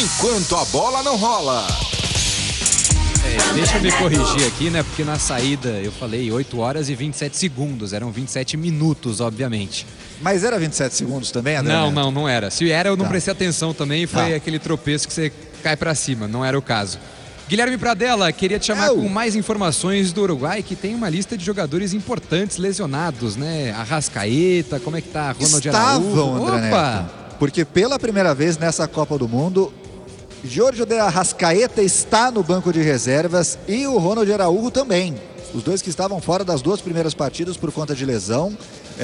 Enquanto a bola não rola. Deixa eu me corrigir aqui, né? Porque na saída eu falei 8 horas e 27 segundos. Eram 27 minutos, obviamente. Mas era 27 segundos também, André? Não era. Se era, eu não prestei atenção também. Foi aquele tropeço que você cai pra cima. Não era o caso. Guilherme Pradella, queria te chamar com mais informações do Uruguai, que tem uma lista de jogadores importantes lesionados, né? Arrascaeta, como é que tá? Ronald Araújo. Estavam, André Neto. Porque pela primeira vez nessa Copa do Mundo, Giorgio de Arrascaeta está no banco de reservas e o Ronald Araújo também. Os dois que estavam fora das 2 primeiras partidas por conta de lesão.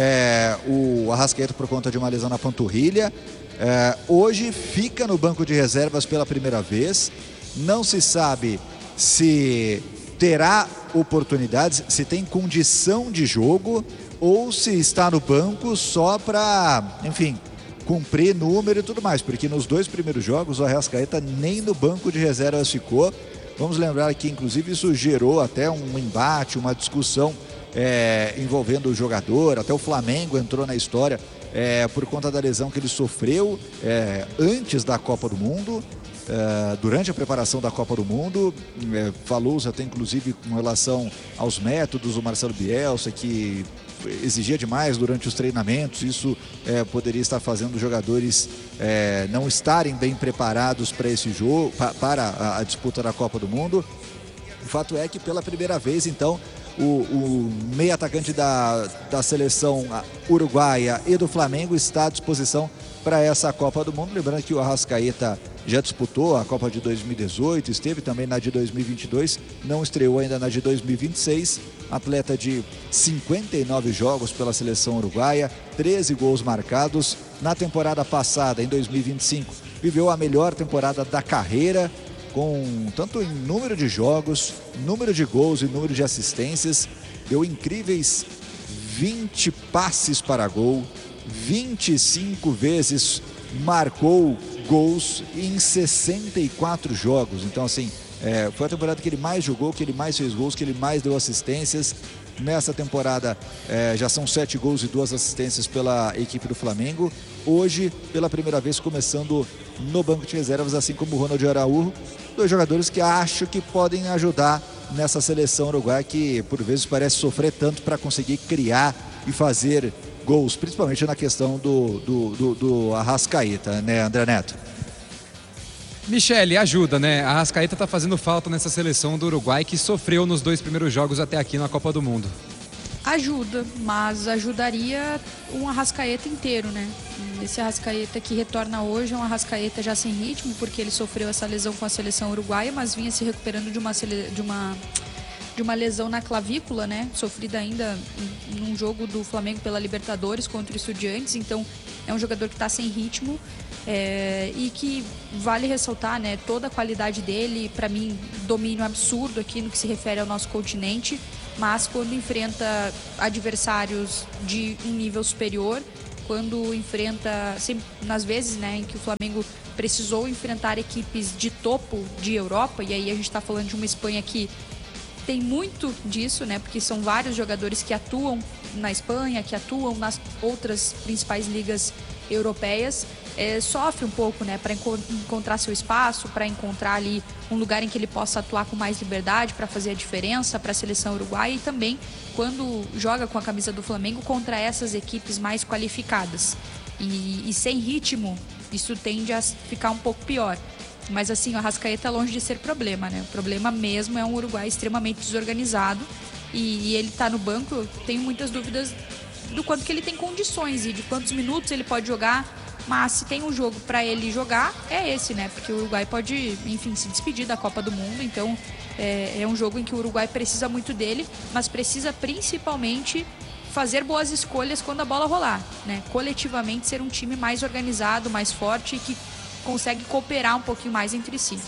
O Arrascaeta por conta de uma lesão na panturrilha. Hoje fica no banco de reservas pela primeira vez. Não se sabe se terá oportunidades, se tem condição de jogo ou se está no banco só para, enfim, cumprir número e tudo mais, porque nos 2 primeiros jogos o Arrascaeta nem no banco de reservas ficou. Vamos lembrar que inclusive isso gerou até um embate, uma discussão envolvendo o jogador. Até o Flamengo entrou na história por conta da lesão que ele sofreu antes da Copa do Mundo. Durante a preparação da Copa do Mundo, falou-se até inclusive com relação aos métodos do Marcelo Bielsa, que exigia demais durante os treinamentos. Isso poderia estar fazendo os jogadores não estarem bem preparados para esse jogo, para a disputa da Copa do Mundo. O fato é que pela primeira vez, então, o meio atacante da seleção uruguaia e do Flamengo está à disposição para essa Copa do Mundo. Lembrando que o Arrascaeta já disputou a Copa de 2018, esteve também na de 2022, não estreou ainda na de 2026. Atleta de 59 jogos pela seleção uruguaia, 13 gols marcados. Na temporada passada, em 2025, viveu a melhor temporada da carreira, com tanto em número de jogos, número de gols e número de assistências. Deu incríveis 20 passes para gol, 25 vezes marcou gols em 64 jogos. Então, assim, foi a temporada que ele mais jogou, que ele mais fez gols, que ele mais deu assistências. Nessa temporada já são 7 gols e 2 assistências pela equipe do Flamengo. Hoje, pela primeira vez, começando no banco de reservas, assim como o Ronald Araújo. 2 jogadores que acho que podem ajudar nessa seleção uruguaia, que por vezes parece sofrer tanto para conseguir criar e fazer gols, principalmente na questão do Arrascaeta, né, André Neto? Michele, ajuda, né? A Arrascaeta tá fazendo falta nessa seleção do Uruguai, que sofreu nos 2 primeiros jogos até aqui na Copa do Mundo. Ajuda, mas ajudaria um Arrascaeta inteiro, né? Esse Arrascaeta que retorna hoje é um Arrascaeta já sem ritmo, porque ele sofreu essa lesão com a seleção uruguaia, mas vinha se recuperando de uma lesão na clavícula, né? Sofrida ainda num jogo do Flamengo pela Libertadores contra o Estudiantes. Então é um jogador que está sem ritmo e que vale ressaltar, né? Toda a qualidade dele, para mim, domínio absurdo aqui no que se refere ao nosso continente, mas quando enfrenta adversários de um nível superior, quando enfrenta, nas vezes, né, em que o Flamengo precisou enfrentar equipes de topo de Europa, e aí a gente está falando de uma Espanha que tem muito disso, né? Porque são vários jogadores que atuam na Espanha, que atuam nas outras principais ligas europeias. Sofre um pouco, né? Para encontrar seu espaço, para encontrar ali um lugar em que ele possa atuar com mais liberdade, para fazer a diferença para a seleção uruguaia, e também quando joga com a camisa do Flamengo contra essas equipes mais qualificadas. E sem ritmo, isso tende a ficar um pouco pior. Mas assim, o Arrascaeta é longe de ser problema, né? O problema mesmo é um Uruguai extremamente desorganizado, e ele tá no banco. Eu tenho muitas dúvidas do quanto que ele tem condições e de quantos minutos ele pode jogar, mas se tem um jogo para ele jogar, é esse, né? Porque o Uruguai pode, enfim, se despedir da Copa do Mundo, então é um jogo em que o Uruguai precisa muito dele, mas precisa principalmente fazer boas escolhas quando a bola rolar, né? Coletivamente ser um time mais organizado, mais forte e que consegue cooperar um pouquinho mais entre si.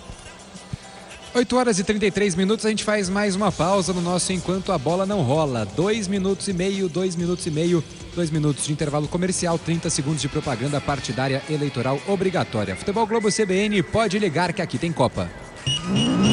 8 horas e 33 minutos, a gente faz mais uma pausa no nosso Enquanto a Bola Não Rola. 2 minutos e meio, 2 minutos e meio, 2 minutos de intervalo comercial, 30 segundos de propaganda partidária eleitoral obrigatória. Futebol Globo CBN, pode ligar que aqui tem Copa.